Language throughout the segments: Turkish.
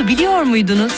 Bunu biliyor muydunuz?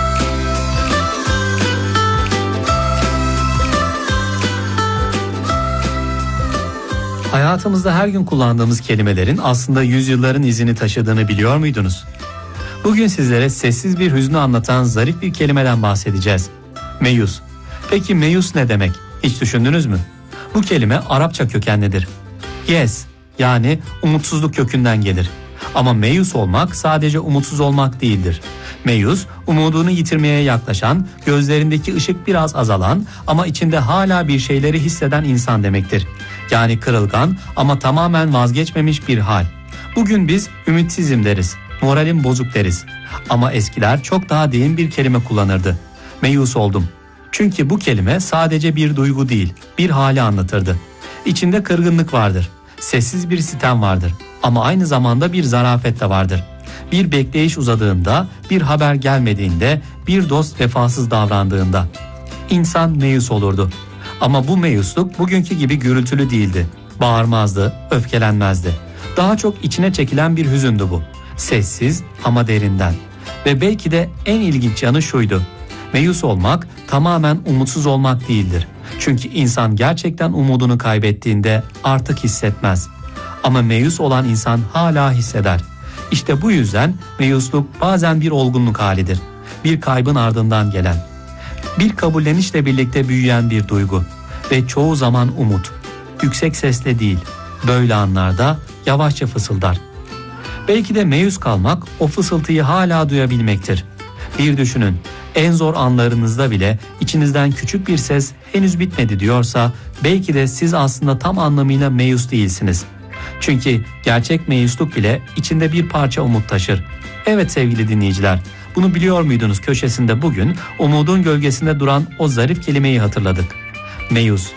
Hayatımızda her gün kullandığımız kelimelerin aslında yüzyılların izini taşıdığını biliyor muydunuz? Bugün sizlere sessiz bir hüznü anlatan zarif bir kelimeden bahsedeceğiz. Meyus. Peki meyus ne demek? Hiç düşündünüz mü? Bu kelime Arapça kökenlidir. Yes, yani umutsuzluk kökünden gelir. Ama meyus olmak sadece umutsuz olmak değildir. Meyus, umudunu yitirmeye yaklaşan, gözlerindeki ışık biraz azalan ama içinde hala bir şeyleri hisseden insan demektir. Yani kırılgan ama tamamen vazgeçmemiş bir hal. Bugün biz ümitsizim deriz, moralim bozuk deriz. Ama eskiler çok daha derin bir kelime kullanırdı. Meyus oldum. Çünkü bu kelime sadece bir duygu değil, bir hali anlatırdı. İçinde kırgınlık vardır, sessiz bir sitem vardır ama aynı zamanda bir zarafet de vardır. Bir bekleyiş uzadığında, bir haber gelmediğinde, bir dost vefasız davrandığında insan meyus olurdu. Ama bu meyusluk bugünkü gibi gürültülü değildi. Bağırmazdı, öfkelenmezdi. Daha çok içine çekilen bir hüzündü bu. Sessiz ama derinden. Ve belki de en ilginç yanı şuydu. Meyus olmak tamamen umutsuz olmak değildir. Çünkü insan gerçekten umudunu kaybettiğinde artık hissetmez. Ama meyus olan insan hala hisseder. İşte bu yüzden meyusluk bazen bir olgunluk halidir. Bir kaybın ardından gelen. Bir kabullenişle birlikte büyüyen bir duygu. Ve çoğu zaman umut. Yüksek sesle değil, böyle anlarda yavaşça fısıldar. Belki de meyus kalmak o fısıltıyı hala duyabilmektir. Bir düşünün, en zor anlarınızda bile içinizden küçük bir ses henüz bitmedi diyorsa belki de siz aslında tam anlamıyla meyus değilsiniz. Çünkü gerçek meyusluk bile içinde bir parça umut taşır. Evet sevgili dinleyiciler, bunu biliyor muydunuz köşesinde bugün umudun gölgesinde duran o zarif kelimeyi hatırladık. Meyus.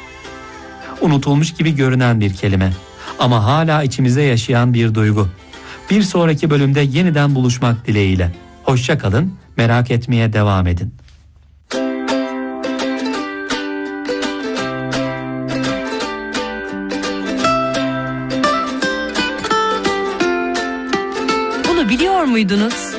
Unutulmuş gibi görünen bir kelime ama hala içimizde yaşayan bir duygu. Bir sonraki bölümde yeniden buluşmak dileğiyle. Hoşça kalın, merak etmeye devam edin. Bunu biliyor muydunuz?